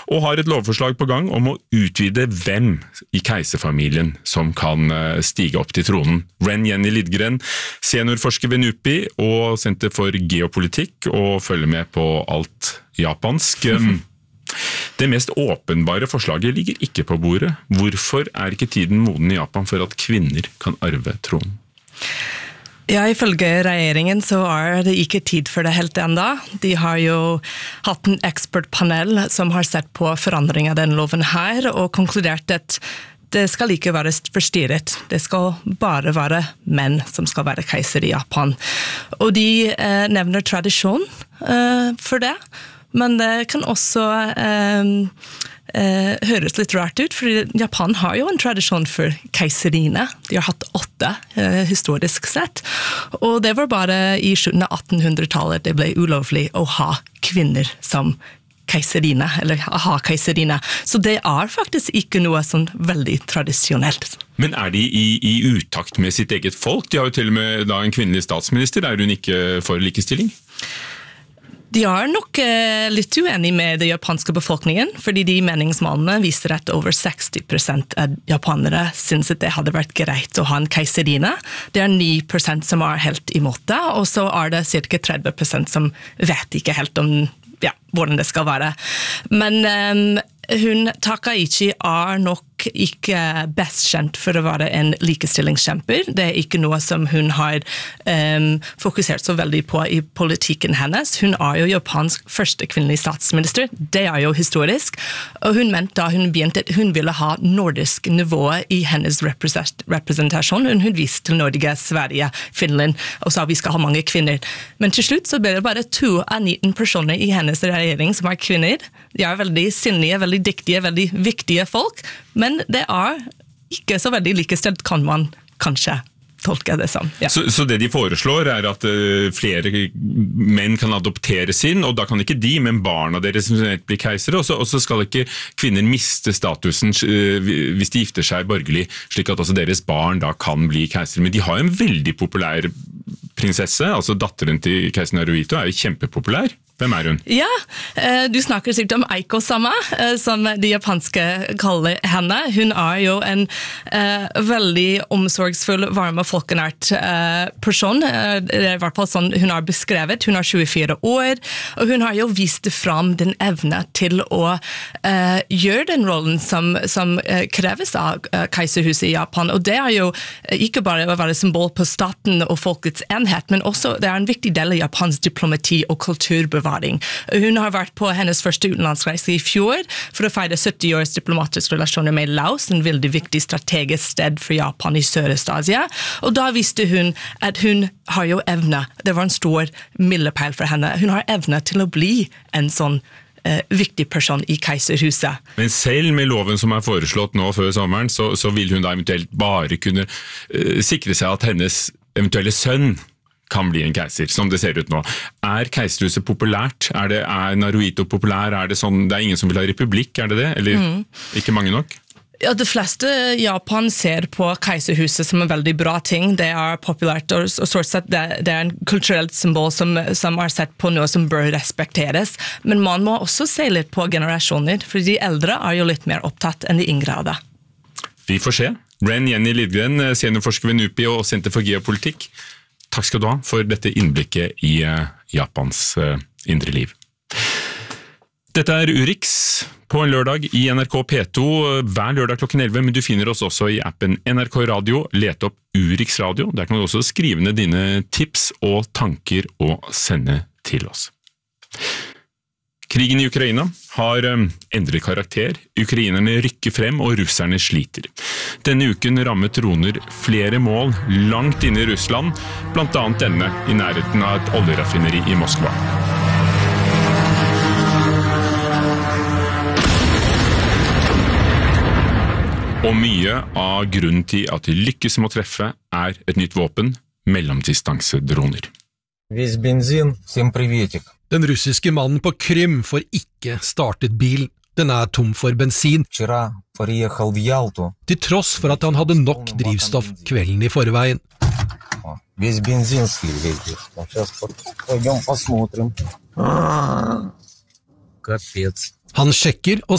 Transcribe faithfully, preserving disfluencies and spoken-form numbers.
og har et lovforslag på gang om å utvide hvem i keiserfamilien som kan stige opp til tronen. Ren Jenny Lidgren, seniorforsker ved NUPI og Senter for geopolitikk, og følger med på alt japansk. Det mest åpenbare forslaget ligger ikke på bordet. Hvorfor er ikke tiden moden i Japan for at kvinner kan arve tronen? Ja, ifølge regjeringen så er det ikke tid for det helt enda. De har jo hatt en ekspertpanel som har sett på forandring av den loven her, og konkludert at det skal ikke være forstyrret. Det skal bare være menn som skal være keiser i Japan. Og de eh, nevner tradisjon eh, for det, men det kan også eh, eh, høres litt rart ut, for Japan har jo en tradisjon for keiserine. De har hatt åtte eh, historisk sett, og det var bare i slutten av attenhundretallet det ble ulovlig å ha kvinner som keiserine, eller ha keiserine. Så det er faktisk ikke noe sånn veldig tradisjonelt. Men er de i, i utakt med sitt eget folk? De har jo til og med da en kvinnelig statsminister. Er hun ikke for likestilling? De er nok eh, litt uenige med den japanske befolkningen, fordi de meningsmålene viser at over seksti prosent av japanere synes at det hadde vært greit å ha en keiserine. Det er ni prosent som er helt imot det, og så er det ca. tretti prosent som vet ikke helt om ja, hvordan det skal være. Men um, hun, Takaichi, er nok ikke best kjent for å være en likestillingskjemper. Det er ikke noe som hun har um, fokusert så veldig på i politikken hennes. Hun er jo Japans første kvinnelige statsminister. Det er jo historisk. Og hun mente da hun begynte at hun ville ha nordisk nivå i hennes representasjon. Hun, hun viste til Norge, Sverige, Finland, og sa vi skal ha mange kvinner. Men til slutt så ble det bare to av nitten personer i hennes regjering som er kvinner. De er veldig sinnige, veldig dyktige, veldig viktige folk, men det er ikke så veldig likestilt, kan man kanskje tolke det som. Ja. Så, så det de foreslår er at uh, flere menn kan adopteres inn, og da kan ikke de, men barna deres bli keisere, og så, og så skal ikke kvinner miste statusen uh, hvis de gifter seg borgerlig, slik at også deres barn da kan bli keisere. Men de har en veldig populær prinsesse, altså datteren til keiser Naruhito er jo kjempepopulær. Hvem er hun? Ja, du snakker sikkert om Aiko-sama, som de japanske kaller henne. Hun er jo en uh, veldig omsorgsfull, varm og folkenært uh, person. Uh, det er i hvert fall sånn hun har beskrevet. Hun er tjuefire år, og hun har jo vist fram den evne til å uh, gjøre den rollen som, som uh, kreves av uh, keiserhuset i Japan. Og det er jo ikke bare å være symbol på staten og folkets enhet, men også det er en viktig del av Japans diplomati og kulturbevaring. Hun har vært på hennes første utenlandsreise i fjor for å feire sytti års diplomatiske relasjoner med Laos, en veldig viktig strategisk sted for Japan i Sørøst-Asia. Og da visste hun at hun har jo evne, det var en stor milepæl for henne, hun har evne til å bli en sånn eh, viktig person i keiserhuset. Men selv med loven som er foreslått nå før sommeren, så, så vil hun da eventuelt bare kunne eh, sikre seg at hennes eventuelle sønn kan bli en keiser, som det ser ut nå. Er keiserhuset populært? Er, det, er Naruhito populær? Er det sånn, det er ingen som vil ha republikk, er det det? Eller mm. ikke mange nok? Ja, de fleste i Japan ser på keiserhuset som en veldig bra ting. Det er populært, og, og stort sett det, det er en kulturelt symbol som, som er sett på noe som bør respekteres. Men man må også se litt på generasjoner, for de eldre er jo litt mer opptatt enn de yngre av det. Vi får se. Ren Jenny Lidgren, seniorforsker ved NUPI og Senter for geopolitikk. Takk skal du ha for dette innblikket i Japans indre liv. Dette er Urix på en lørdag i N R K P to hver lørdag klokken elleve, men du finner oss også i appen N R K Radio. Let opp Urix Radio. Der kan du også skrive ned dine tips og tanker og sende til oss. Krigen i Ukraina har endret karakter, ukrainerne rykker frem og russerne sliter. Denne uken rammet droner flere mål langt inne i Russland, blant annet denne i nærheten av et oljeraffineri i Moskva. Og mye av grunnen til at de lykkes med å treffe er et nytt våpen, mellomdistansedroner. Весь бензин, всем приветик. Den russiske mannen på Krym får ikke startet bilen. Den er tom for bensin, Вчера приехал в Ялту. til tross for at han hadde nok drivstoff kvelden i forveien. Весь бензин слил, видишь. Сейчас пойдем посмотрим. Капец. Han sjekker og